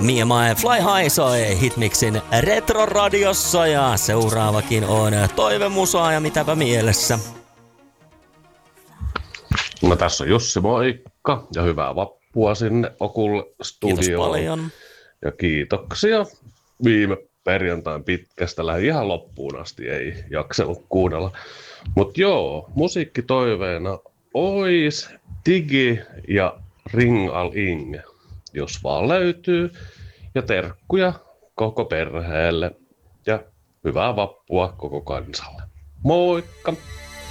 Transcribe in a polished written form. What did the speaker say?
Me and My Fly High soi Hitmixin Retro-radiossa ja seuraavakin on toivemusaa ja mitäpä mielessä. No tässä on Jussi, moikka ja hyvää vappua sinne Okul-studioon. Kiitos paljon. Ja kiitoksia viime perjantain pitkästä, lähdin ihan loppuun asti, ei jaksanut kuunnella. Mut joo, musiikkitoiveena ois Digi ja Ring Al Ing, jos vaan löytyy. Ja terkkuja koko perheelle ja hyvää vappua koko kansalle. Moikka!